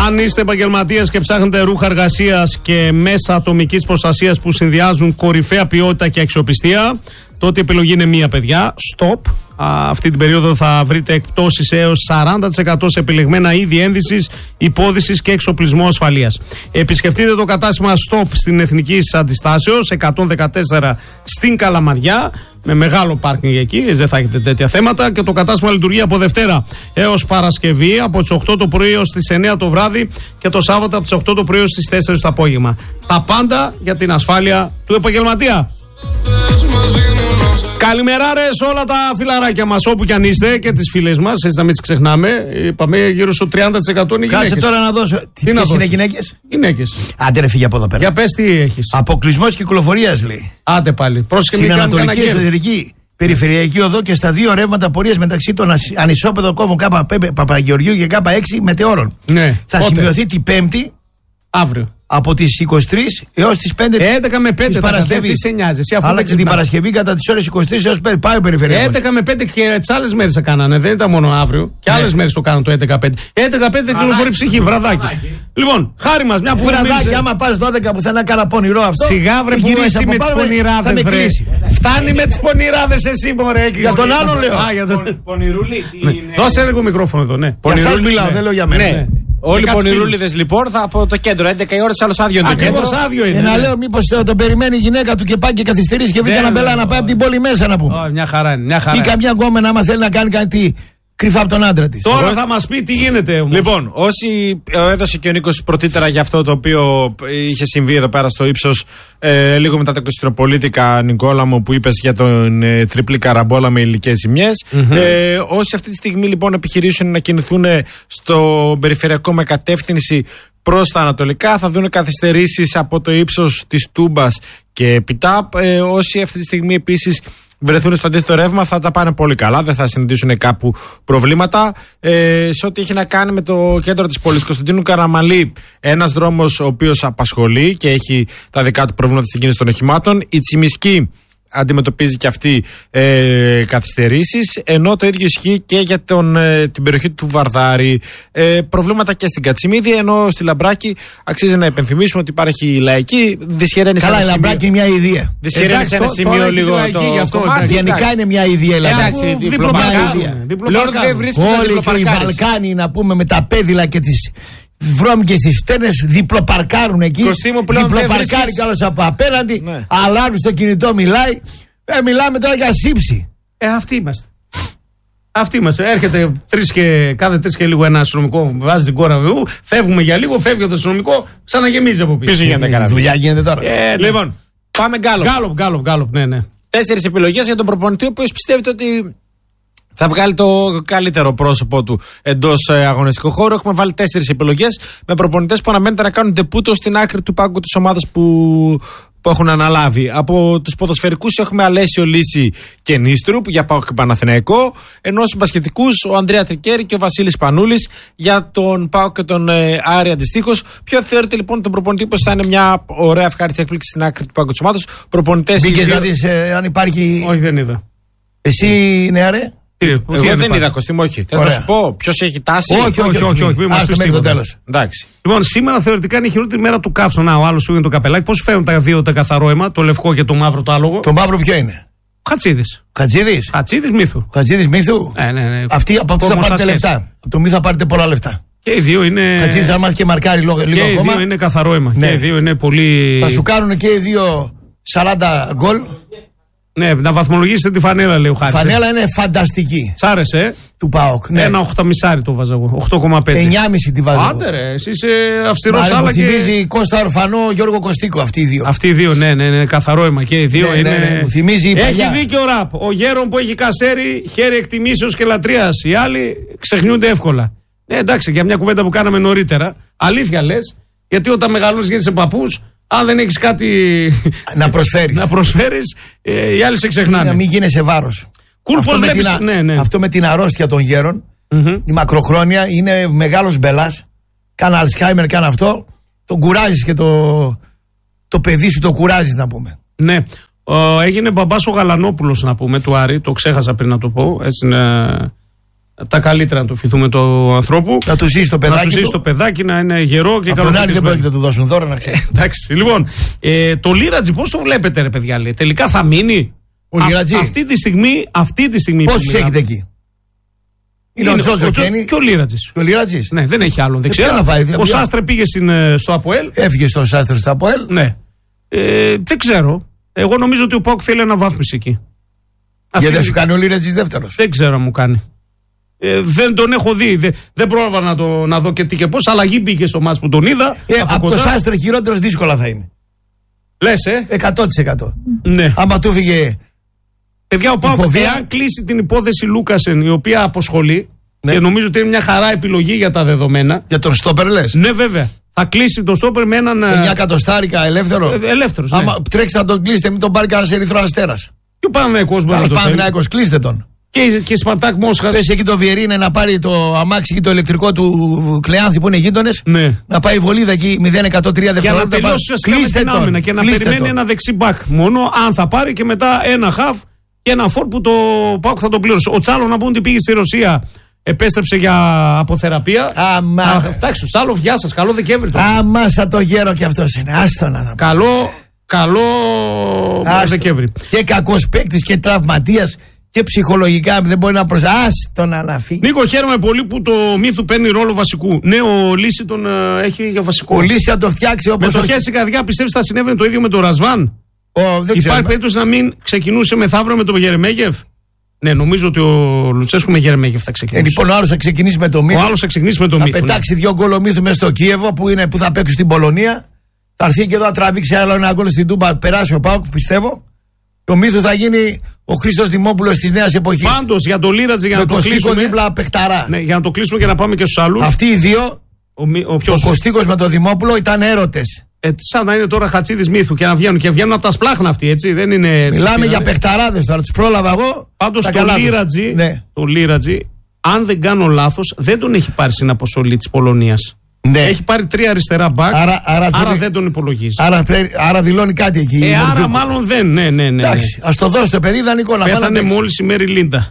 Αν είστε επαγγελματίες και ψάχνετε ρούχα εργασίας και μέσα ατομικής προστασίας που συνδυάζουν κορυφαία ποιότητα και αξιοπιστία, τότε η επιλογή είναι μία, παιδιά. Stop. Αυτή την περίοδο θα βρείτε εκπτώσεις έως 40% σε επιλεγμένα είδη ένδυσης, υπόδυσης και εξοπλισμό ασφαλείας. Επισκεφτείτε το κατάστημα Stop στην Εθνική Αντιστάσεως 114 στην Καλαμαριά, με μεγάλο πάρκινγκ εκεί, δεν θα έχετε τέτοια θέματα. Και το κατάστημα λειτουργεί από Δευτέρα έως Παρασκευή από τις 8 το πρωί έως τις 9 το βράδυ και το Σάββατο από τις 8 το πρωί έως τις 4 το απόγευμα. Τα πάντα για την ασφάλεια του επαγγελματία. Καλημερά ρε σε όλα τα φιλαράκια μας, όπου κι αν είστε, και τις φίλες μας, έτσι να μην τις ξεχνάμε. Είπαμε γύρω στο 30% είναι γυναίκες. Κάτσε τώρα να δώσω. Ποιες είναι γυναίκες? Γυναίκες. Άντε ρε, φύγε από εδώ πέρα. Για πες τι έχεις. Αποκλεισμός κυκλοφορίας λέει. Άντε πάλι. Πρόσεχε, στην Ανατολική Εσωτερική Περιφερειακή Οδό και στα δύο ρεύματα πορείας μεταξύ των ανισόπεδων κόβων Παπαγεωργίου και K6 μετεώρων. Ναι. Θα σημειωθεί την Πέμπτη. Αύριο. Από τις 23 έως τις 5 11 με 5 της Παρασκευής. Τι σε νοιάζει, αλλά και την Παρασκευή κατά τις ώρες 23 έως 5. Πάει ο περιφερειακός. 11 με 5 και τις άλλες μέρες θα κάνανε. Δεν ήταν μόνο αύριο. Και άλλες μέρες το κάνανε το 11-5. 11-5 δεν κυκλοφορεί ψυχή, βραδάκι. Λοιπόν, χάρη μας, μια που βραδάκι, άμα πας 12 πουθενά κάνα πονηρό αυτό. Σιγά βρε που εσύ με τις πονηράδες βρε. Φτάνει με τις πονηράδες εσύ μωρέ. Για τον άλλον λέω. Πονηρούλη. Δώσε λίγο μικρόφωνο εδώ, ναι. Για σας μιλάω, δεν λέω για μένα. Όλοι οι πονηρούλιδες λοιπόν θα από το κέντρο. 11 η ώρα, του άλλου άδειο είναι το κέντρο. Ακριβώς άδειο είναι. Να λέω, μήπως τον περιμένει η γυναίκα του και πάει και καθυστερήσει και βρει ένα μπελά να πάει από την πόλη μέσα να πούμε. Μια χαρά είναι. Ή καμιά γκόμενα, άμα θέλει να κάνει κάτι κρυφά από τον άντρα της. Τώρα θα μας πει τι γίνεται όμως. Λοιπόν, όσοι έδωσε και ο Νίκος πρωτήτερα για αυτό το οποίο είχε συμβεί εδώ πέρα στο ύψος λίγο μετά το Κωνσταντινοπολίτικα, Νικόλα μου, που είπες για τον τριπλή καραμπόλα με υλικές ζημιές. Όσοι αυτή τη στιγμή λοιπόν επιχειρήσουν να κινηθούν στο περιφερειακό με κατεύθυνση προς τα ανατολικά, θα δουν καθυστερήσεις από το ύψος της Τούμπας και έπειτα. Όσοι αυτή τη στιγμή επίσης βρεθούν στο αντίθετο ρεύμα θα τα πάνε πολύ καλά, δεν θα συναντήσουν κάπου προβλήματα. Σε ό,τι έχει να κάνει με το κέντρο της πόλης Κωνσταντίνου Καραμαλή, ένας δρόμος ο οποίος απασχολεί και έχει τα δικά του προβλήματα στην κίνηση των οχημάτων. Η Τσιμισκή αντιμετωπίζει και αυτή καθυστερήσεις, ενώ το ίδιο ισχύει και για την περιοχή του Βαρδάρη. Προβλήματα και στην Κατσιμίδη, ενώ στη Λαμπράκη αξίζει να υπενθυμίσουμε ότι υπάρχει η Λαϊκή. Δυσχεραίνει σε ένα σημείο. Καλά, η Λαμπράκη είναι μια ιδέα. Δυσχεραίνει σε ένα σημείο λίγο το κομμάτι. Γενικά είναι μια ιδέα. Εντάξει, όλοι και οι Βαλκάνοι, να πούμε, με τα πέδιλα και τις βρώμικες τις φτέρνες διπλοπαρκάρουν εκεί. Διπλοπαρκάρει κι άλλος από απέναντι. Ναι. Αλλάζουν στο κινητό, μιλάει. Μιλάμε τώρα για σύψη. Αυτοί είμαστε. Αυτοί είμαστε. Έρχεται κάθε 3 και λίγο ένα αστυνομικό, βάζει την κόρα βεβαιού. Φεύγουμε για λίγο, φεύγει το αστυνομικό, ξαναγεμίζει από πίσω. Πίσω γίνεται καλά. Δουλειά γίνεται τώρα. Λοιπόν, πάμε γκάλοπ. Ναι. 4 επιλογές για τον προπονητή, ο οποίος πιστεύετε ότι θα βγάλει το καλύτερο πρόσωπό του εντός αγωνιστικού χώρου. Έχουμε βάλει 4 επιλογές με προπονητές που αναμένεται να κάνουν τεπούτο στην άκρη του πάγκου της ομάδας που έχουν αναλάβει. Από τους ποδοσφαιρικούς έχουμε Αλέσιο Λύση και Νίστρουπ για ΠΑΟΚ και Παναθηναϊκό. Ενώ στους μπασκετικούς ο Ανδρέα Τρικέρη και ο Βασίλης Πανούλης για τον ΠΑΟΚ και τον Άρη αντιστοίχως. Ποιο θεωρείτε λοιπόν τον προπονητή πως θα είναι μια ωραία ευχάριστη έκπληξη στην άκρη του πάγκου της ομάδας? Προπονητές. Μπήκες να δεις αν υπάρχει. Όχι, δεν είδα. Εσύ, νεαρέ. Εγώ δεν είδα, Κωστή μου, όχι. Θες να σου πω ποιος έχει τάση? Όχι. Μέχρι το τέλος. Εντάξει. Λοιπόν, σήμερα θεωρητικά είναι η χειρότερη μέρα του καύσωνα. Ο άλλος πήγαινε το καπελάκι. Πώς φέρνουν τα δύο τα καθαρό αίμα, το λευκό και το μαύρο το άλογο? Το μαύρο ποιο είναι? Χατσίδης. Χατσίδης Μύθου. Χατσίδης Μύθου. Ναι. Αυτοί από αυτούς θα πάρετε λεφτά. Από το Μύθου θα πάρετε πολλά λεφτά. Και οι δύο είναι. Χατσίδης θα μάθει και μαρκάρει λίγο ακόμα. Και οι δύο είναι καθαρό αίμα. Ναι. Και οι δύο είναι πολύ. Θα σου κάνουν και οι δύο 40 γκολ. Ναι, να βαθμολογήσετε τη φανέλα, λέει ο Χάρης. Η φανέλα είναι φανταστική. Σ' άρεσε, του ΠΑΟΚ. Ναι. Ένα 8,5 το βάζα εγώ. 8,5. 9,5 τη βάζω. Άντε ρε, εσύ είσαι αυστηρός άλλα και. Μου θυμίζει Κώστα Ορφανό, Γιώργο Κωστίκο, αυτοί οι δύο. Αυτοί οι δύο, ναι, καθαρό αίμα. Και οι δύο είναι. Ναι, μου θυμίζει η παλιά. Έχει δίκιο ο Ραπ. Ο Γέρον που έχει κασέρι, χέρι εκτιμήσεως και λατρείας. Οι άλλοι ξεχνιούνται εύκολα. Εντάξει, για μια κουβέντα που κάναμε νωρίτερα. Αλήθεια λες, γιατί όταν μεγαλώνεις γίνεσαι παππούς. Αν δεν έχεις κάτι να προσφέρεις, οι άλλοι σε ξεχνάνε. Να μην γίνεσαι βάρος. Αυτό με την αρρώστια των γέρων, η μακροχρόνια, είναι μεγάλος μπελάς. Κάνα Αλσχάιμερ, κάνα αυτό. Τον κουράζεις και το παιδί σου το κουράζεις, να πούμε. Ναι. Έγινε μπαμπάς ο Γαλανόπουλος, να πούμε, του Άρη. Το ξέχασα πριν να το πω. Έτσι είναι. Τα καλύτερα να το ευχηθούμε του ανθρώπου. Να του ζήσει το παιδάκι. Να είναι γερό και καλό. Τον άλλη δεν πρόκειται να του δώσουν δώρο, να ξέρει. Εντάξει, λοιπόν. Το Λίρατζι, πώς το βλέπετε, ρε παιδιά, λέει. Τελικά θα μείνει. Ο Λίρατζι. Αυτή τη στιγμή. Πόσους έχετε εκεί? Είναι ο Τζότζο Κένι και ο Λίρατζης. Ναι, δεν έχει άλλον δεξιά. Ο Σάστρε πήγε στο ΑΠΟΕΛ. Έφυγε στο Σάστρε στο ΑΠΟΕΛ. Ναι. Δεν ξέρω. Εγώ νομίζω ότι ο ΠΑΟΚ θέλει αναβάθμιση εκεί. Γιατί δεν σου κάνει ο Λίρατζης δεύτερος? Δεν ξέρω αν μου κάνει. Δεν τον έχω δει. Δεν πρόλαβα να δω και τι και πώς. Αλλαγή μπήκε στο μάτς που τον είδα. Από το Σάστρε χειρότερος δύσκολα θα είναι. Λες, 100%. Ναι. Άμα του φύγε. Παιδιά, ο ΠΑΟΚ εάν κλείσει την υπόθεση Λούκασεν, η οποία αποσχολεί, ναι, και νομίζω ότι είναι μια χαρά επιλογή για τα δεδομένα. Για τον στόπερ λες? Ναι, βέβαια. Θα κλείσει τον στόπερ με έναν. 9 εκατοστάρικα ελεύθερο. Ελεύθερος. Ναι. Άμα τρέξετε να τον κλείσετε, μην τον πάρει κανένα Ερυθρό Αστέρας. Και ο Παναθηναϊκός μπορεί να τον πάρει. Κλείστε τον. Και Σπαρτάκ Μόσχας. Πες εκεί το Βιερίνε να πάρει το αμάξι και το ηλεκτρικό του Κλεάνθη που είναι γείτονες. Ναι. Να πάει βολίδα εκεί 0,103 δευτερόλεπτα. Για να τελειώσει την άμυνα και να περιμένει ένα δεξί μπακ μόνο, αν θα πάρει, και μετά ένα χαφ και ένα φόρ που το ΠΑΟΚ θα τον πλήρωσε. Ο Τσάλο, να πούμε ότι πήγε στη Ρωσία, επέστρεψε για αποθεραπεία. Εντάξει, ο Τσάλο, γεια σας, καλό Δεκέμβρη. Μάσα το γέρο κι αυτός είναι. Άστο να. Καλό Δεκέμβρη. Και κακός παίκτης και τραυματίας. Και ψυχολογικά δεν μπορεί να άστο να φύγει. Νίκο, χαίρομαι πολύ που το Μύθου παίρνει ρόλο βασικού. Ναι, ο Λύση τον έχει για βασικό. Ο Λύση θα το φτιάξει όπως. Με το χέρι στην καρδιά, πιστεύεις θα συνέβαινε το ίδιο με τον Ρασβάν? Υπάρχει περίπτωση να μην ξεκινούσε μεθαύριο με τον Γερεμέγεφ? Ναι, νομίζω ότι ο Λουτσέσκου με Γερεμέγεφ θα ξεκινήσει. Λοιπόν, ο άλλος θα ξεκινήσει με το Μύθου. Θα πετάξει 2 γκολ ο Μύθου μέσα στο Κίεβο που θα παίξει στην Πολωνία. Θα έρθει και εδώ να τραβήξει άλλο ένα γκολ στην Τούμπα. Περάσει ο ΠΑΟΚ, πιστεύω. Το Μύθου θα γίνει ο Χρήστος Δημόπουλος της νέας εποχής. Πάντως για το Λίρατζι, για να το κλείσουμε. Δίπλα παιχταρά. Ναι, για να το κλείσουμε και να πάμε και στους άλλους. Αυτοί οι δύο, ο Κωστίκος με τον Δημόπουλο, ήταν έρωτες. Σαν να είναι τώρα Χατσίδης Μύθου και να βγαίνουν. Και βγαίνουν από τα σπλάχνα αυτοί, έτσι. Δεν είναι. Μιλάμε για παιχταράδες τώρα, τους πρόλαβα εγώ. Πάντως το Λίρατζι, αν δεν κάνω λάθος, δεν τον έχει πάρει στην αποστολή της Πολωνίας. Ναι. Έχει πάρει 3 αριστερά μπακ, άρα δεν τον υπολογίζει. Άρα δηλώνει κάτι εκεί. Άρα μάλλον δεν. Ναι. Εντάξει, ας το δώσει το παιδί, ιδανικό να πάει. Πέθανε μόλις η Μέρι Λίντα.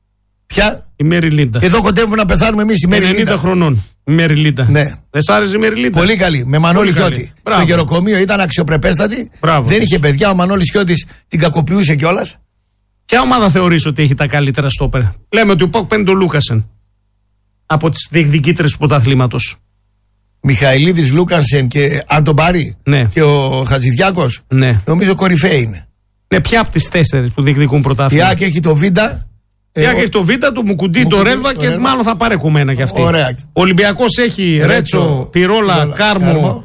Ποια? Η Μέρι Λίντα. Εδώ κοντεύουμε να πεθάνουμε εμείς, η Μέρι Λίντα. 90 χρονών. Η Μέρι Λίντα. Ναι. Δεν σ' άρεσε η Μέρι Λίντα? Πολύ καλή. Με Μανώλη Χιώτη. Στο γεροκομείο ήταν αξιοπρεπέστατη. Δεν είχε παιδιά. Ο Μανώλης Χιώτης την κακοποιούσε κιόλας. Ποια ομάδα θεωρείς ότι έχει τα καλύτερα στόπερ? Λέμε ότι ο ΠΑΟΚ παίρνει τον Λούκασεν από τις διεκδικήτρες του πρωταθλήματος. Μιχαηλίδης, Λούκανσεν και αν τον πάρει, ναι, και ο Χατζηδιάκος, ναι, νομίζω κορυφαίοι είναι. Ναι, ποια από τις 4 που διεκδικούν πρωτάθλημα? Η Άκη έχει το Βίντα. Η Άκη έχει το Βίντα, το Μουκουντί, το Ρέβα και μάλλον θα πάρει κουμένα κι αυτή. Ωραία. Ο Ολυμπιακός έχει Ρέτσο, Πυρόλα, Κάρμο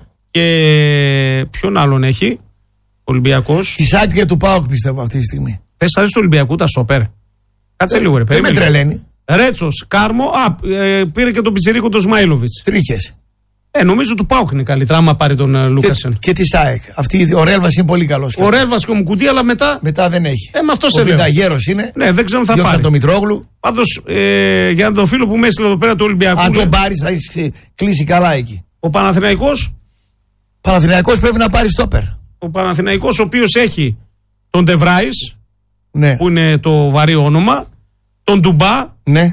και ποιον άλλον έχει ο Ολυμπιακός? Τη Άκη και του ΠΑΟΚ πιστεύω αυτή τη στιγμή. Θες αρέσει του Ολυμπιακού τα στόπερ? Κάτσε λίγο ρε. Δεν με τρελαίνει. Ρέτσος, Κάρμο, πήρε και τον Πιτσιρίκο τον Σμάιλοβιτς. Τρίχες. Νομίζω του ΠΑΟΚ είναι καλύτερα άμα πάρει τον Λούκασεν. Και τη ΣΑΕΚ. Ο Ρέλβας είναι πολύ καλός. Ο Ρέλβας και ο Μουκουτί, αλλά μετά. Μετά δεν έχει. Με αυτό σε βέβαια. Ο Βινταγέρος είναι. Ναι, δεν ξέρω αν θα πάρει. τον Μητρόγλου. Πάντως, για τον φίλο που με έστειλε εδώ πέρα του Ολυμπιακού. Αν τον πάρει, θα έχει κλείσει καλά εκεί. Ο Παναθηναϊκός. Παναθηναϊκός πρέπει να πάρει στόπερ. Ο Παναθηναϊκός, ο οποίος έχει τον Ντεβράης, ναι, που είναι το βαρύ όνομα. Τον Ντουμπά. Ναι.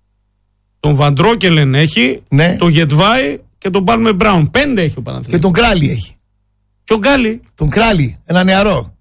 Τον Βαντρόκελεν έχει. Ναι. Τον Γετβάη. Και τον Πάλμε Μπράουν. 5 έχει ο Παναθηναϊκός. Και τον Κράλι έχει. Ποιον Γκάλι? Τον Κράλι, ένα νεαρό.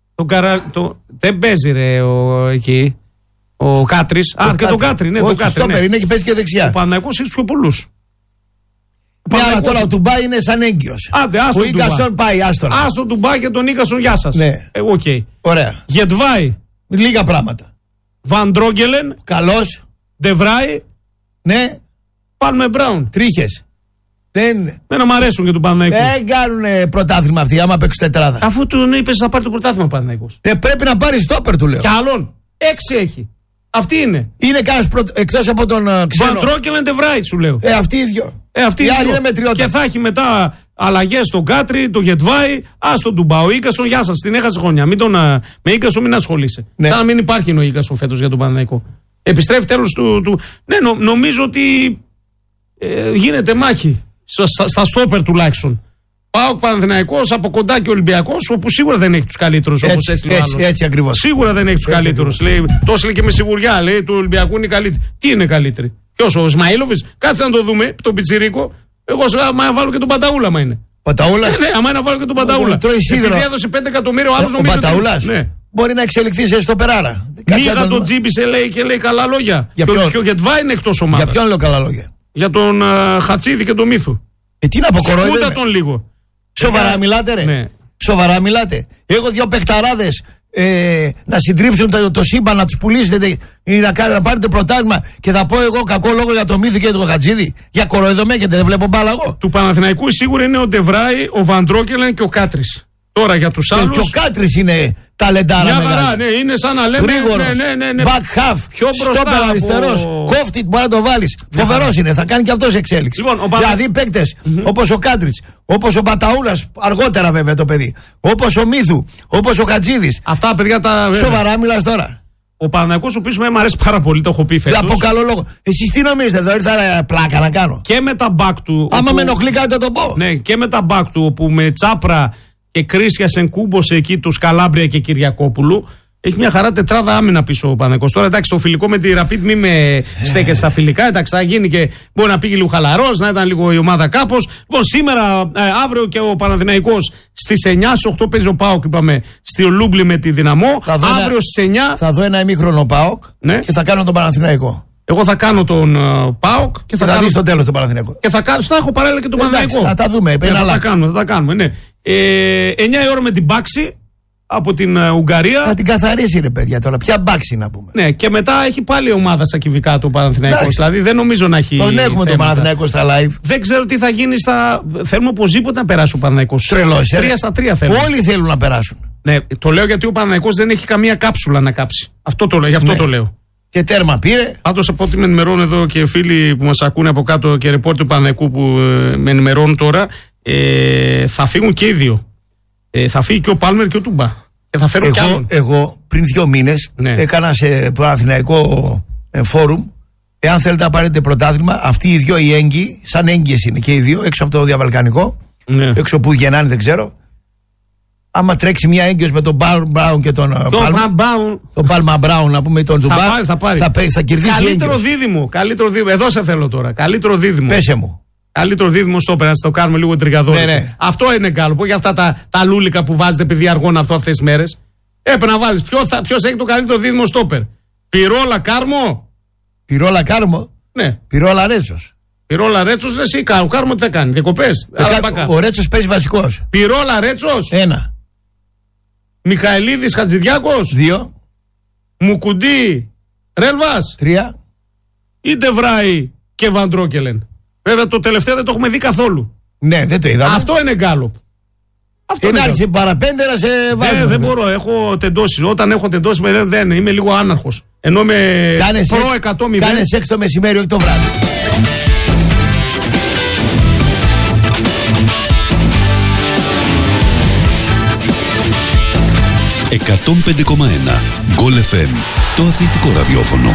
Δεν παίζει ρε εκεί. Ο Κάτρης. Και τον Κάτρη. Ναι, όχι, τον Κάτρη. Ναι. Είναι και παίζει και δεξιά. Ο Παναθηναϊκός έχει πιο πολλούς. Ναι, αλλά τώρα ο Τουμπά είναι σαν έγκυος. Ο Ίκασον πάει, άστορα. Άστο Τουμπά και τον Ίκασον, γεια σας. Ναι. Okay. Ωραία. Γετβάη. Λίγα πράγματα. Βαντρόγκελεν. Καλός. Ντεβράη. Ναι. Πάλμε Μπράουν. Τρίχες. Δεν μ' αρέσουν και του Παναθηναϊκού. Δεν κάνουν πρωτάθλημα αυτοί, άμα παίξουν τετράδα. Αφού του είπες θα πάρει το πρωτάθλημα ο Παναθηναϊκός. Πρέπει να πάρει στόπερ, του λέω. Κι άλλον. 6 έχει. Αυτή είναι. Είναι κανένα εκτός από τον ξένο. Βαντρόκελεν Ντεβράη, σου λέω. Αυτοί οι δυο. Αυτοί οι δυο. Είναι και θα έχει μετά αλλαγές στον Κάτρι, τον Γετβάι, τον Ντουμπά. Ο Ίκασον, γεια σας, την έχασε χρονιά. Με Ίκασον μην ασχολείσαι. Ναι. Σαν να μην υπάρχει ο Ίκασον φέτος για τον Παναθηναϊκό. Επιστρέφει τέλος του. Ναι, νομίζω ότι γίνεται μάχη. Στα στόπερ τουλάχιστον. ΠΑΟΚ, Παναθηναϊκός, από κοντά και Ολυμπιακός, όπου σίγουρα δεν έχει τους καλύτερους. Έτσι ακριβώς. Σίγουρα δεν έχει τους καλύτερους. Λέει, τόσο λέει και με σιγουριά, λέει, του Ολυμπιακού είναι καλύτερη. Τι είναι καλύτερη? Ποιος, ο Ισμαήλοβιτς? Κάτσε να το δούμε, τον Πιτσιρίκο. Εγώ άμα βάλω και τον Παταούλα, μα είναι. Παταούλας. Ναι, άμα να βάλω και τον Παταούλα. Επειδή έδωσε 5 εκατομμύρια ο άλλος, νομίζω. Ο Παταούλας. Ναι. Μπορεί να εξελιχθεί σε στο περάρα. Μίγα τον τζίμπησε, λέει, και λέει καλά λόγια. Και ο Γετβά είναι εκτός ομάδας. Για ποιον λέω καλά λόγια? Για τον Χατσίδη και τον Μύθου. Τι να αποκορώνει. Σκούτα τον λίγο. Σοβαρά μιλάτε, ρε? Ναι. Σοβαρά μιλάτε? Έχω 2 παιχταράδες να συντρίψουν το σύμπαν, να τους πουλήσετε ή να πάρετε πρωτάθλημα και θα πω εγώ κακό λόγο για το Μύθο και τον Χατζίδη? Για κοροϊδό με έχετε, δεν βλέπω μπάλα εγώ. Του Παναθηναϊκού σίγουρα είναι ο Ντεβράη, ο Βαντρόκελεν και ο Κάτρης. Τώρα για τους άλλους. Και ο Κάτρης είναι ταλεντάρα. Μια χαρά, ναι, είναι σαν να λέμε. Γρήγορος, ναι. back half, στόπερ αριστερός, κόφτιτ, μπορεί να το βάλεις. Φοβερός είναι, θα κάνει και αυτός εξέλιξη. Λοιπόν, δηλαδή παίκτες όπως ο Κάτρης, όπως ο Παταούλας, αργότερα βέβαια το παιδί, όπως ο Μύθου, όπως ο Χατζίδης. Αυτά παιδιά τα. Σοβαρά μιλάς τώρα? Ο Παναθηναϊκός, ο οποίος μου αρέσει πάρα πολύ, το έχω πει φέτος. Από καλό λόγο. Εσείς τι νομίζετε, εδώ ήρθα πλάκα να κάνω? Και με τα back του. Άμα με ενοχλεί κάτι θα το πω. Ναι, και με τα back του, όπου με Τσάπρα και Κρίσιασεν κούμποσε εκεί του Καλάμπρια και Κυριακόπουλου. Έχει μια χαρά τετράδα άμυνα πίσω ο Παναθηναϊκός. Τώρα εντάξει, το φιλικό με τη Rapid μη με στέκεσαι στα φιλικά. Εντάξει, θα γίνει και μπορεί να πήγε λίγο χαλαρός, να ήταν λίγο η ομάδα κάπως. Λοιπόν, σήμερα, αύριο και ο Παναθηναϊκός στις 9, στις 8 παίζει ο ΠΑΟΚ, είπαμε, στη Λούμπλη με τη Δυναμό. Αύριο στις 9. Θα δω ένα ημίχρονο ΠΑΟΚ, ναι, και θα κάνω τον Παναθηναϊκό. Εγώ θα κάνω τον ΠΑΟΚ και θα κάνω. Δεις στο τέλος τον Παναθηναϊκό. Και θα έχω παράλληλα και τον Παναθηναϊκό. Θα τα δούμε. Θα τα κάνουμε, ναι. 9 η ώρα με την Μπάξη από την Ουγγαρία. Θα την καθαρίσει, ρε παιδιά, τώρα. Ποια Μπάξη να πούμε. Ναι, και μετά έχει πάλι ομάδα στα κυβικά του Παναθηναϊκός. Δηλαδή δεν νομίζω να έχει. Τον έχουμε τον Παναθηναϊκό στα live. Δεν ξέρω τι θα γίνει στα. Θέλουμε οπωσδήποτε να περάσει ο Παναθηναϊκός. Τρελός. 3-3 θέλουμε. Όλοι θέλουν να περάσουν. Ναι, το λέω γιατί ο Παναθηναϊκός δεν έχει καμία κάψουλα να κάψει. Αυτό το λέω, γι' αυτό το λέω. Και τέρμα πήρε. Πάντως από ό,τι με ενημερώνουν εδώ και φίλοι που μας ακούνε από κάτω και ρεπόρτερ του Παναθηναϊκού που με ενημερώνουν τώρα, θα φύγουν και οι δύο. Θα φύγει και ο Πάλμερ και ο Τούμπα. Και θα φέρω κι άλλον. Εγώ πριν 2 μήνες έκανα σε Παναθηναϊκό φόρουμ. Εάν θέλετε να πάρετε πρωτάθλημα, αυτοί οι δύο οι έγκυοι, σαν έγκυες είναι και οι δύο, έξω από το διαβαλκανικό, έξω που γεννάνε δεν ξέρω. Άμα τρέξει μια έγκυος με τον Μπράουν και τον Πάλμα Μπράουν, να πούμε τον Τουμπά, θα κερδίσει. Καλύτερο δίδυμο. Εδώ σε θέλω τώρα. Καλύτερο δίδυμο. Πέσε μου. Καλύτερο δίδυμο στόπερ, να το κάνουμε λίγο τριγαδόρικο. Ναι. Αυτό είναι γκάλοπο. Για αυτά τα λούλικα που βάζετε επειδή αργώνουν αυτό αυτές τις μέρες. Έπρεπε να βάλεις. Ποιος έχει το καλύτερο δίδυμο στόπερ? Πυρόλα Κάρμο. Πυρόλα Κάρμο. Ναι. Πυρόλα Ρέτσος. Πυρόλα Ρέτσος, εσύ ο Κάρμο τι θα κάνει? Διακοπές. Ο Ρέτσος παίζει βασικός. Πυρόλα Ρέτσος. 1. Μιχαηλίδης Χατζηδιάκος. 2. Μουκουντή Ρέλβας. 3. Ή Ντεβράη και Βαντρόκελεν. Βέβαια το τελευταίο δεν το έχουμε δει καθόλου. Ναι, δεν το είδαμε. Αυτό είναι γκάλοπ. Είναι άρχισε παραπέντε να σε βάζω. Δεν μπορώ, έχω τεντώσει. Όταν έχω τεντώσει δεν είμαι λίγο άναρχος. Ενώ με προ 100-0. Κάνε σεξ το μεσημέρι, όχι το βράδυ. «105,1 Γκολ FM», το αθλητικό ραδιόφωνο.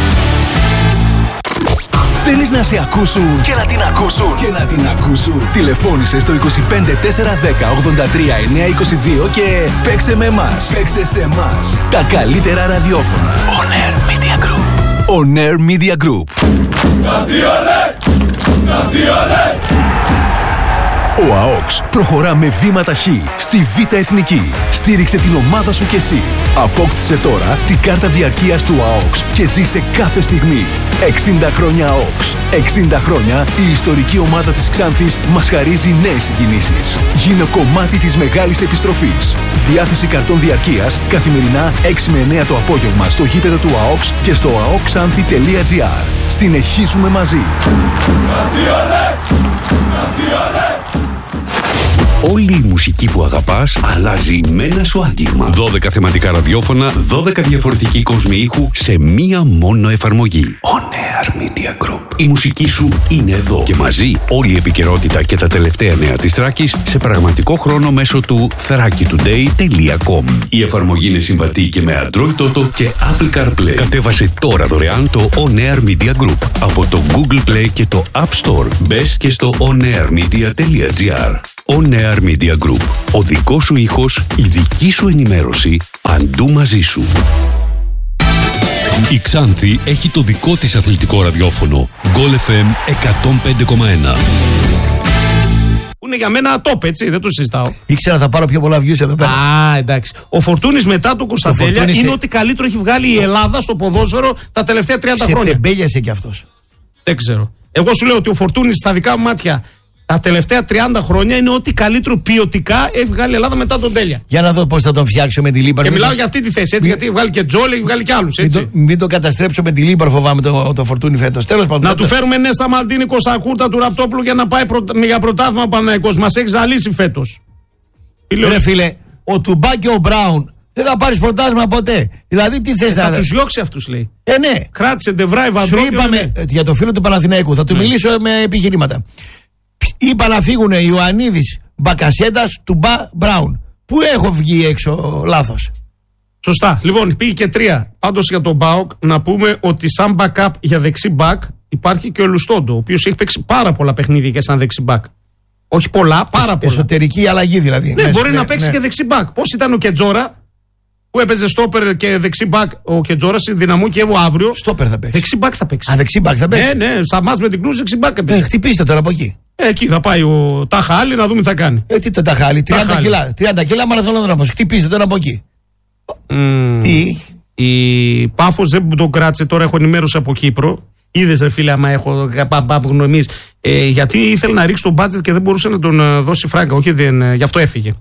Θέλεις να σε ακούσουν και να την ακούσουν και να την ακούσουν? Τηλεφώνησε στο 25 410 83 922 και παίξε με εμάς. Παίξε σε εμάς. Τα καλύτερα ραδιόφωνα. On Air Media Group. On Air Media Group. Ο ΑΟΚΣ προχωρά με βήματα χ στη Β' Εθνική. Στήριξε την ομάδα σου κι εσύ. Απόκτησε τώρα την κάρτα διαρκείας του ΑΟΚΣ και ζήσε κάθε στιγμή. 60 χρόνια ΑΟΚΣ. 60 χρόνια η ιστορική ομάδα της Ξάνθης μας χαρίζει νέες συγκινήσεις. Γίνε κομμάτι της μεγάλης επιστροφής. Διάθεση καρτών διαρκείας καθημερινά 6 με 9 το απόγευμα στο γήπεδο του ΑΟΚΣ και στο aokxanthi.gr. Συνεχίζουμε μαζί. Όλη η μουσική που αγαπάς αλλάζει με ένα σου άγγιγμα. 12 θεματικά ραδιόφωνα, 12 διαφορετικοί κόσμοι ήχου σε μία μόνο εφαρμογή. On Air Media Group. Η μουσική σου είναι εδώ και μαζί όλη η επικαιρότητα και τα τελευταία νέα της Θράκης σε πραγματικό χρόνο μέσω του thrakitoday.com. Η εφαρμογή είναι συμβατή και με Android Auto και Apple CarPlay. Κατέβασε τώρα δωρεάν το On Air Media Group από το Google Play και το App Store. Μπες και στο onairmedia.gr. On On Air Media Group. Ο δικός σου ήχος, η δική σου ενημέρωση, παντού μαζί σου. Η Ξάνθη έχει το δικό της αθλητικό ραδιόφωνο. Goal FM 105,1. Είναι για μένα top, έτσι, δεν το συζητάω. Ήξερα θα πάρω πιο πολλά views εδώ πέρα. Α, εντάξει. Ο Φορτούνης μετά τον Κωνσταντέλια είναι ότι καλύτερο έχει βγάλει η Ελλάδα στο ποδόσφαιρο τα τελευταία 30 χρόνια. Σε τεμπέλιασε κι αυτός. Δεν ξέρω. Εγώ σου λέω ότι ο Φορτούνης στα δικά μου μάτια τα τελευταία 30 χρόνια είναι ότι καλύτερο ποιοτικά έχει βγάλει η Ελλάδα μετά τον Τέλεια. Για να δω πώς θα τον φτιάξω με τη Λίμπαρ. Και μιλάω για αυτή τη θέση, έτσι, γιατί έχει βγάλει και Τζόλ, έχει βγάλει και άλλους. Μην το καταστρέψω με τη Λίμπαρ, φοβάμαι το Φορτούνι φέτος. Τέλος πάντων. Να του φέρουμε Νέστα Μαλτίνη, Κοσακούρτα του Ραπτόπουλου για να πάει για πρωτάθλημα ο Παναθηναϊκός. Μας έχει ζαλίσει φέτος. Ρε φίλε, ο Τουμπά και ο Μπράουν δεν θα πάρεις πρωτάθλημα ποτέ. Δηλαδή τι θες να. Θα τους διώξει αυτούς, λέει. Ναι. Κράτησε Ντεβράι, Βαντρόπουλο. Σου είπαμε για το φίλο του Παναθηναϊκού, θα του μιλήσω με επιχειρήματα. Είπα να φύγουν Ιωαννίδης, Μπακασέτας, Τουμπά, Μπράουν. Πού έχω βγει έξω λάθος? Σωστά. Λοιπόν, πήγε και 3. Πάντως για τον ΠΑΟΚ να πούμε ότι σαν backup για δεξί back υπάρχει και ο Λουστόντο, ο οποίος έχει παίξει πάρα πολλά παιχνίδια και σαν δεξί back. Όχι πολλά, πάρα πολλά. Εσωτερική αλλαγή δηλαδή. Ναι, μπορεί να παίξει και δεξί back. Πώς ήταν ο Κετζόρα που έπαιζε στόπερ και δεξί back ο Κετζόρα στη Δυναμό Κιέβου αύριο. Στόπερ θα παίξει. Δεξί back θα παίξει. Α, δεξί back θα παίξει. Ναι, σαν μας με την Κλούζ δεξί back έπαιζε. Χτυπήστε τώρα από εκεί. Εκεί θα πάει ο Ταχάλη να δούμε τι θα κάνει. Τι το Ταχάλη, 30 κιλά μαραθωνοδρόμος. Χτυπήστε τώρα από εκεί. Τι. Η Πάφος δεν τον κράτησε, τώρα έχω ενημέρωση από Κύπρο. Είδες ρε φίλε, άμα έχω γνωριμίες. Γιατί ήθελε να ρίξει τον μπάτζετ και δεν μπορούσε να τον δώσει φράγκα. Όχι, γι' αυτό έφυγε.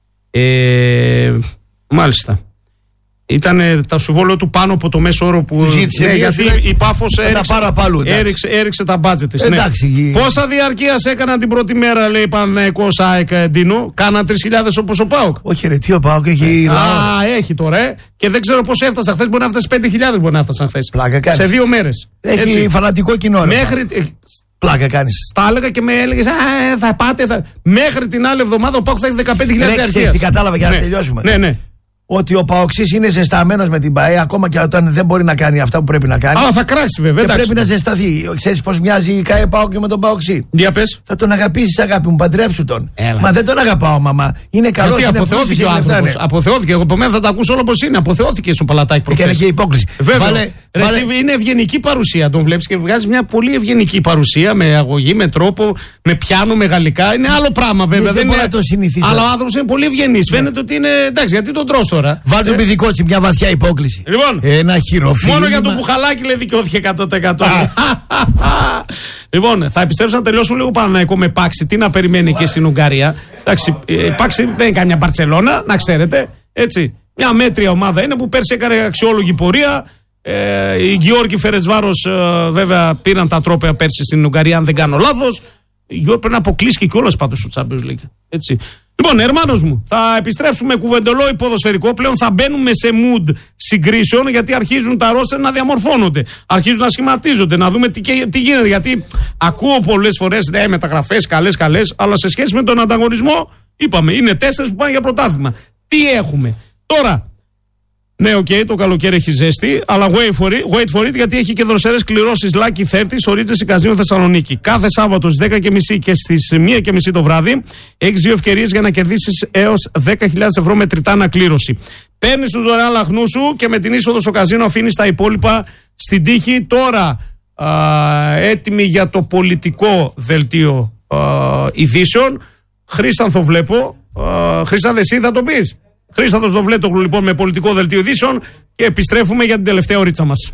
Μάλιστα. Ήταν τα συμβόλαιο του πάνω από το μέσο όρο που ζήτησε. Ναι, γιατί η Πάφος έριξε τα μπάτζετ της. Ναι. Πόσα διαρκείας έκαναν την πρώτη μέρα, λέει Παναθηναϊκός ΑΕΚ Ντίνο? Κάνα 3.000 όπως ο ΠΑΟΚ. Όχι, ρε, τι ο ΠΑΟΚ έχει. Έχει τώρα. Και δεν ξέρω πώς έφτασα χθες. Μπορεί να φτάσει 5.000 μπορεί να φτάσαν χθες. Σε 2 μέρες. Έχει έτσι. Φανατικό κοινό. Μέχρι. Πλάκα κάνεις. Τα έλεγα και με έλεγες θα πάτε. Μέχρι την άλλη εβδομάδα ο ΠΑΟΚ θα έχει 15.000 διαρκείας. Τι κατάλαβα για να τελειώσουμε. Ναι. Ότι ο Παοξής είναι ζεσταμένος με την ΠΑΕ ακόμα και όταν δεν μπορεί να κάνει αυτά που πρέπει να κάνει. Αλλά θα κράξει βέβαια. Και πρέπει να ζεσταθεί. Ξέρεις πως μοιάζει η ΚΑΕ ΠΑΟΚ και με τον Παοξή? Για πες. Θα τον αγαπήσεις, αγάπη μου, παντρέψου τον. Έλα. Μα δεν τον αγαπάω, μαμά. Είναι καλός. Γιατί αποθεώθηκε ο άνθρωπος. Αποθεώθηκε. Εγώ από μένα θα τα ακούσω όλο όπως είναι. Αποθεώθηκε στο παλατάκι προχθές. Και είναι και υπόκριση. Βέβαια. Είναι ευγενική παρουσία. Τον βλέπεις και βγάζει μια πολύ ευγενική παρουσία με αγωγή, με τρόπο, με πιάνο, με γαλλικά. Είναι άλλο πράγμα βέβαια. Δεν μπορεί να το συνηθίσει. Αλλά ο άνθρωπος είναι πολύ ευγενής. Φαίνεται ότι είναι. Εντάξει, γιατί τον τρως τώρα. Βάλτε κότσι, μια βαθιά υπόκληση. Λοιπόν, ένα χειροφύλλημα. Μόνο για το μπουχαλάκι λέει δικαιώθηκε 100%. Λοιπόν, θα επιστρέψω να τελειώσουμε λίγο Παναθηναϊκό με Πάξη. Τι να περιμένει εκεί στην Ουγγαρία. Εντάξει, Πάξη δεν είναι καμιά Μπαρτσελώνα, να ξέρετε. Έτσι. Μια μέτρια ομάδα είναι που πέρσι έκανε αξιόλογη πορεία. Οι Γεώργοι Φερεσβάρος βέβαια πήραν τα τρόπαια πέρσι στην Ουγγαρία, αν δεν κάνω λάθος. Οι Γεώργοι πρέπει να αποκλείσει και όλες πάντως στο Champions League. Έτσι. Λοιπόν, ερμάνος μου, θα επιστρέψουμε κουβεντολόι ποδοσφαιρικό. Πλέον θα μπαίνουμε σε mood συγκρίσεων, γιατί αρχίζουν τα ρόστερ να διαμορφώνονται. Αρχίζουν να σχηματίζονται, να δούμε τι γίνεται. Γιατί ακούω πολλές φορές μεταγραφές καλές, αλλά σε σχέση με τον ανταγωνισμό, είπαμε, είναι 4 που πάνε για πρωτάθλημα. Τι έχουμε τώρα? Ναι, το καλοκαίρι έχει ζέστη, αλλά wait for it, γιατί έχει και δροσερές κληρώσεις Lucky 30 στο Regency Καζίνο Θεσσαλονίκη. Κάθε Σάββατο στις 10.30 και στις 1.30 το βράδυ έχεις 2 ευκαιρίες για να κερδίσεις έως 10.000 ευρώ μετρητά ανακλήρωση. Παίρνεις τους δωρεάν λαχνούς σου και με την είσοδο στο καζίνο αφήνεις τα υπόλοιπα στην τύχη. Τώρα έτοιμοι για το πολιτικό δελτίο ειδήσεων. Χρήστανθο βλέπω. Χρήστανθε, εσύ θα το πεις? Χρήσταθος Δοβλέτογλου λοιπόν με πολιτικό δελτίο ειδήσεων και επιστρέφουμε για την τελευταία ωρίτσα μας.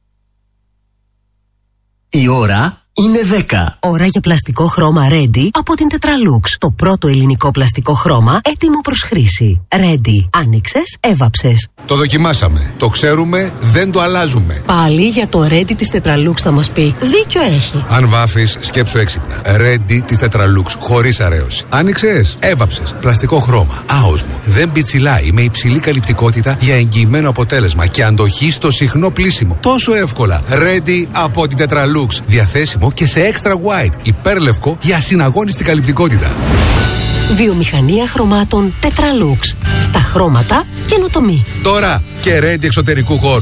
Η ώρα είναι 10. Ώρα για πλαστικό χρώμα Ready από την Tetralux. Το πρώτο ελληνικό πλαστικό χρώμα έτοιμο προς χρήση. Ready. Άνοιξες, έβαψες. Το δοκιμάσαμε. Το ξέρουμε, δεν το αλλάζουμε. Πάλι για το Ready της Tetralux θα μας πει. Δίκιο έχει. Αν βάφεις, σκέψου έξυπνα. Ready της Tetralux, χωρίς αρέωση. Άνοιξες, έβαψες. Πλαστικό χρώμα. Άοσμο. Δεν πιτσιλάει, με υψηλή καλυπτικότητα για εγγυημένο αποτέλεσμα και αντοχή στο συχνό πλύσιμο. Τόσο εύκολα. Ready από την Tetralux. Διαθέσιμο και σε extra white, υπέρλευκο για ασυναγώνιστη καλυπτικότητα. Βιομηχανία χρωμάτων Tetralux. Στα χρώματα καινοτομή. Τώρα και Ready εξωτερικού χώρου.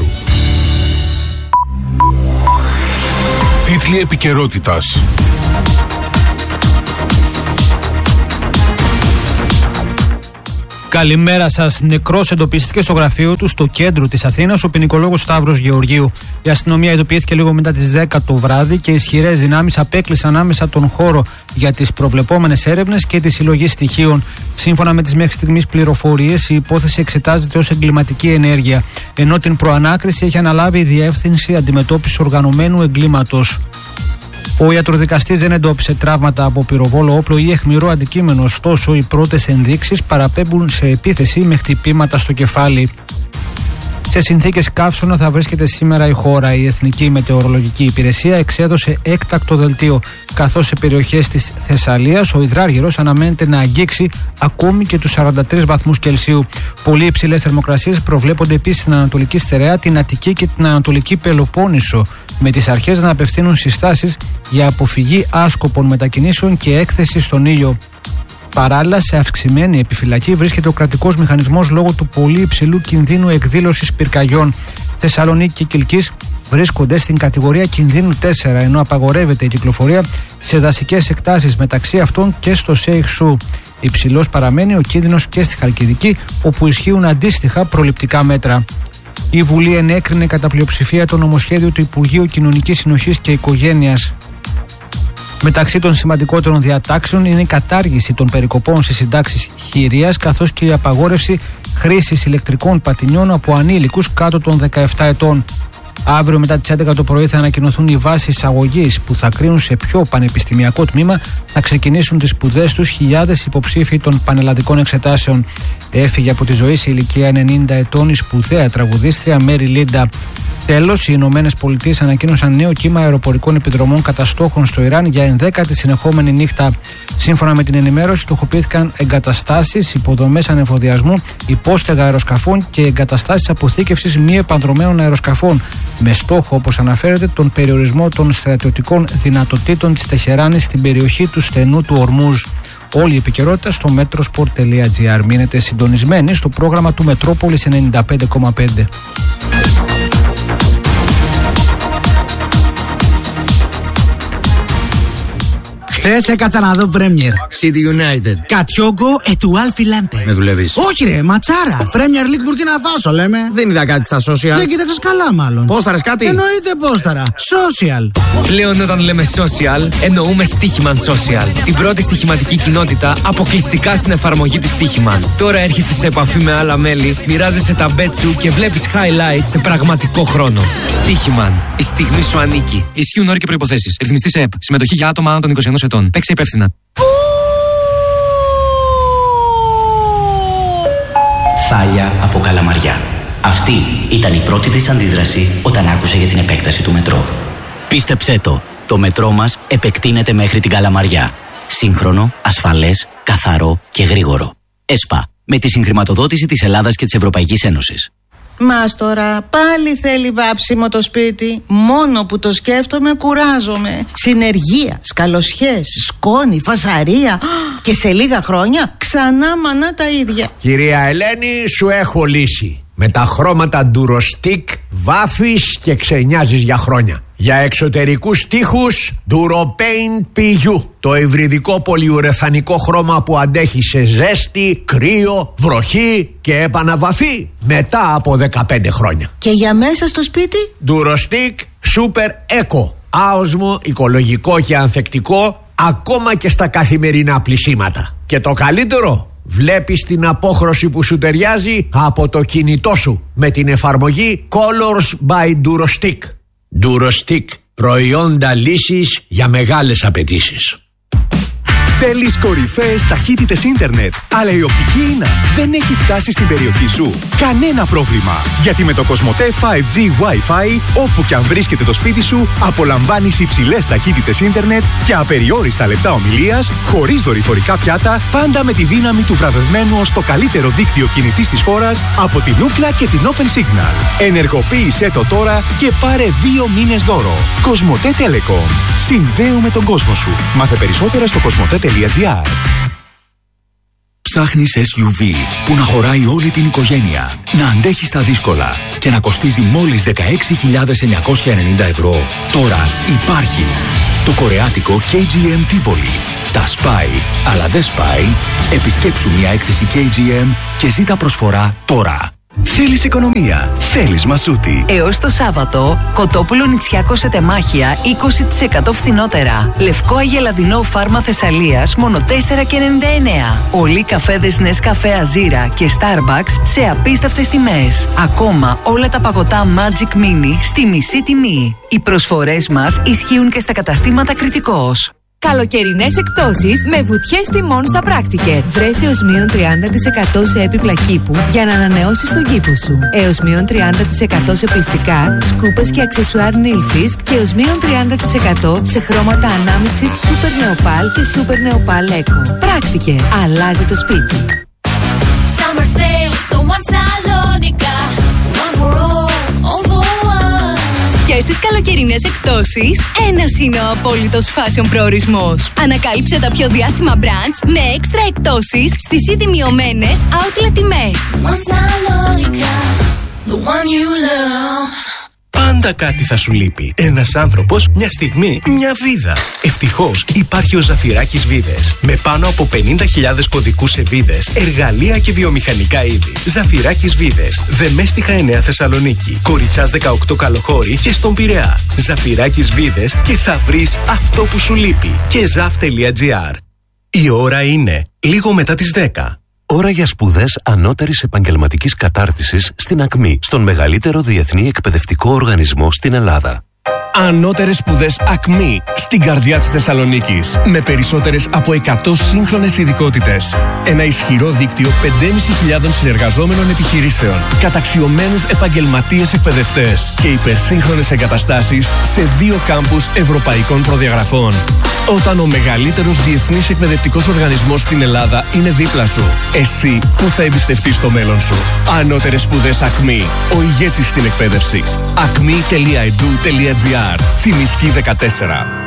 Τίτλοι επικαιρότητας. Καλημέρα σας. Νεκρός εντοπίστηκε στο γραφείο του στο κέντρο της Αθήνας ο ποινικολόγος Σταύρος Γεωργίου. Η αστυνομία ειδοποιήθηκε λίγο μετά τις 10 το βράδυ και ισχυρές δυνάμεις απέκλεισαν άμεσα τον χώρο για τις προβλεπόμενες έρευνες και τη συλλογή στοιχείων. Σύμφωνα με τις μέχρι στιγμής πληροφορίες, η υπόθεση εξετάζεται ως εγκληματική ενέργεια, ενώ την προανάκριση έχει αναλάβει η Διεύθυνση Αντιμετώπισης Οργανωμένου Εγκλήματος. Ο ιατροδικαστής δεν εντόπισε τραύματα από πυροβόλο όπλο ή αιχμηρό αντικείμενο, ωστόσο οι πρώτες ενδείξεις παραπέμπουν σε επίθεση με χτυπήματα στο κεφάλι. Σε συνθήκες καύσωνα θα βρίσκεται σήμερα η χώρα. Η Εθνική Μετεωρολογική Υπηρεσία εξέδωσε έκτακτο δελτίο, καθώς σε περιοχές της Θεσσαλίας ο υδράργυρος αναμένεται να αγγίξει ακόμη και τους 43 βαθμούς Κελσίου. Πολύ υψηλές θερμοκρασίες προβλέπονται επίσης στην Ανατολική Στερεά, την Αττική και την Ανατολική Πελοπόννησο, με τις αρχές να απευθύνουν συστάσεις για αποφυγή άσκοπων μετακινήσεων και έκθεση στον ήλιο. Παράλληλα, σε αυξημένη επιφυλακή βρίσκεται ο κρατικός μηχανισμός λόγω του πολύ υψηλού κινδύνου εκδήλωσης πυρκαγιών. Θεσσαλονίκη και Κιλκής βρίσκονται στην κατηγορία κινδύνου 4, ενώ απαγορεύεται η κυκλοφορία σε δασικές εκτάσεις, μεταξύ αυτών και στο Σέιχ-Σου. Υψηλός παραμένει ο κίνδυνος και στη Χαλκιδική, όπου ισχύουν αντίστοιχα προληπτικά μέτρα. Η Βουλή ενέκρινε κατά πλειοψηφία το νομοσχέδιο του Υπουργείου Κοινωνικής Συνοχής και Οικογένειας. Μεταξύ των σημαντικότερων διατάξεων είναι η κατάργηση των περικοπών στις συντάξεις χειρίας, καθώς και η απαγόρευση χρήσης ηλεκτρικών πατινιών από ανήλικους κάτω των 17 ετών. Αύριο μετά τις 11 το πρωί θα ανακοινωθούν οι βάσεις εισαγωγής που θα κρίνουν σε ποιο πανεπιστημιακό τμήμα θα ξεκινήσουν τις σπουδές τους χιλιάδες υποψήφοι των πανελλαδικών εξετάσεων. Έφυγε από τη ζωή σε ηλικία 90 ετών η σπουδαία τραγουδίστρια Μέρι Λίντα. Τέλος, οι Ηνωμένες Πολιτείες ανακοίνωσαν νέο κύμα αεροπορικών επιδρομών κατά στόχων στο Ιράν για 11η συνεχόμενη νύχτα. Σύμφωνα με την ενημέρωση, στοχοποιήθηκαν εγκαταστάσεις, υποδομές ανεφοδιασμού, υπόστεγα αεροσκαφών και εγκαταστάσεις αποθήκευσης μη επανδρομένων αεροσκαφών, με στόχο, όπως αναφέρεται, τον περιορισμό των στρατιωτικών δυνατοτήτων της Τεχεράνης στην περιοχή του στενού του Ορμούζ. Όλη η επικαιρότητα στο metrosport.gr. Μείνετε συντονισμένοι στο πρόγραμμα του Μετρόπολης 95,5. Χθες έκατσα να δω Premier. City United. Κατιόγκο του Αλφιλάντε. Με δουλεύεις? Όχι ρε, ματσάρα. Premier League Burkina Faso λέμε. Δεν είδα κάτι στα social. Δεν κοίταξες καλά μάλλον. Πόσταρες κάτι? Εννοείται πόσταρα. Social. Πλέον όταν λέμε social, εννοούμε Stichiman Social. Την πρώτη στοιχηματική κοινότητα αποκλειστικά στην εφαρμογή της Stichiman. Τώρα έρχεσαι σε επαφή με άλλα μέλη, μοιράζεσαι τα bet σου και βλέπεις highlights σε πραγματικό χρόνο. Stichiman. Η στιγμή σου ανήκει. Ισχύουν όροι και προϋποθέσεις. Ρυθμιστή σε ΕΠ. Συμμετοχή για άτομα άνω των 21 ετών. Παίξε υπεύθυνα. Θάλια από Καλαμαριά. Αυτή ήταν η πρώτη της αντίδραση όταν άκουσε για την επέκταση του μετρό. Πίστεψέ το μετρό μας επεκτείνεται μέχρι την Καλαμαριά. Σύγχρονο, ασφαλές, καθαρό και γρήγορο. ΕΣΠΑ, με τη συγχρηματοδότηση της Ελλάδας και της Ευρωπαϊκής Ένωσης. Μας τώρα πάλι θέλει βάψιμο το σπίτι. Μόνο που το σκέφτομαι κουράζομαι. Συνεργεία, σκαλοσιές, σκόνη, φασαρία. Και σε λίγα χρόνια ξανά μανά τα ίδια. Κυρία Ελένη, σου έχω λύση. Με τα χρώματα Durostick βάφεις και ξενιάζεις για χρόνια. Για εξωτερικούς τοίχους Duropaint PU. Το υβριδικό πολυουρεθανικό χρώμα που αντέχει σε ζέστη, κρύο, βροχή και επαναβαφή μετά από 15 χρόνια. Και για μέσα στο σπίτι Durostick Super Eco. Άοσμο, οικολογικό και ανθεκτικό ακόμα και στα καθημερινά πλυσίματα. Και το καλύτερο, βλέπεις την απόχρωση που σου ταιριάζει από το κινητό σου με την εφαρμογή Colors by Durostick. Durostick, προϊόντα λύσης για μεγάλες απαιτήσεις. Θέλεις κορυφαίες ταχύτητες ίντερνετ, αλλά η οπτική ίνα δεν έχει φτάσει στην περιοχή σου? Κανένα πρόβλημα, γιατί με το Κοσμοτέ 5G Wi-Fi, όπου και αν βρίσκεται το σπίτι σου, απολαμβάνεις υψηλές ταχύτητες ίντερνετ και απεριόριστα λεπτά ομιλίας, χωρίς δορυφορικά πιάτα, πάντα με τη δύναμη του βραβευμένου ως το καλύτερο δίκτυο κινητής της χώρας από την Ookla και την Open Signal. Ενεργοποίησέ το τώρα και πάρε 2 μήνες δώρο. Κοσμοτέ Telecom. Συνδέουμε τον κόσμο σου. Μάθε περισσότερα στο κοσμοτέ.gr. Ψάχνεις SUV που να χωράει όλη την οικογένεια, να αντέχει στα δύσκολα και να κοστίζει μόλις 16.990 ευρώ. Τώρα υπάρχει το κορεάτικο KGM Tivoli. Τα σπάει, αλλά δεν σπάει. Επισκέψου μια έκθεση KGM και ζήτα προσφορά τώρα. Θέλεις οικονομία, θέλεις Μασούτη. Έως το Σάββατο, κοτόπουλο Νητσιάκο σε τεμάχια 20% φθηνότερα. Λευκό αγελαδινό φάρμα Θεσσαλίας μόνο 4,99. Όλοι οι καφέδες Νεσκαφέ Αζίρα και Starbucks σε απίστευτες τιμές. Ακόμα όλα τα παγωτά Magic Mini στη μισή τιμή. Οι προσφορές μας ισχύουν και στα καταστήματα Κρητικός. Καλοκαιρινές εκπτώσεις με βουτιές τιμών στα Πράκτικερ. Βρες έως μείον 30% σε έπιπλα κήπου για να ανανεώσεις τον κήπο σου. Έως μείον 30% σε πλυστικά, σκούπες και αξεσουάρ Nilfisk και έως μείον 30% σε χρώματα ανάμειξης Super Neopal και Super Neopal Eco. Πράκτικερ. Αλλάζει το σπίτι. Summer sales στο One Salonica. One for all, all for one. Και στις καλοκαιρινές εκπτώσεις, ένας είναι ο απόλυτος fashion προορισμός. Ανακάλυψε τα πιο διάσημα brands με έξτρα εκπτώσεις στις ήδη μειωμένες outlet τιμές. One Salonica, the one you love. Πάντα κάτι θα σου λείπει. Ένας άνθρωπος, μια στιγμή, μια βίδα. Ευτυχώς υπάρχει ο Ζαφυράκης Βίδες. Με πάνω από 50.000 κωδικούς σε βίδες, εργαλεία και βιομηχανικά είδη. Ζαφυράκης Βίδες. Δεμέστιχα 9 Θεσσαλονίκη. Κοριτσάς 18 Καλοχώρη και στον Πειραιά. Ζαφυράκης Βίδες και θα βρεις αυτό που σου λείπει. Και zaf.gr. Η ώρα είναι λίγο μετά τις 10. Ώρα για σπουδές ανώτερης επαγγελματικής κατάρτισης στην ΑΚΜΗ, στον μεγαλύτερο διεθνή εκπαιδευτικό οργανισμό στην Ελλάδα. Ανώτερες σπουδές ΑΚΜΗ, στην καρδιά της Θεσσαλονίκης. Με περισσότερες από 100 σύγχρονες ειδικότητες. Ένα ισχυρό δίκτυο 5.500 συνεργαζόμενων επιχειρήσεων. Καταξιωμένους επαγγελματίες εκπαιδευτές. Και υπερσύγχρονες εγκαταστάσεις σε 2 κάμπους ευρωπαϊκών προδιαγραφών. Όταν ο μεγαλύτερος διεθνής εκπαιδευτικός οργανισμός στην Ελλάδα είναι δίπλα σου, εσύ που θα εμπιστευτείς το μέλλον σου. Ανώτερες σπουδές ΑΚΜΗ, ο ηγέτης στην εκπαίδευση. acme.edu.gr. Τσιμισκή 14.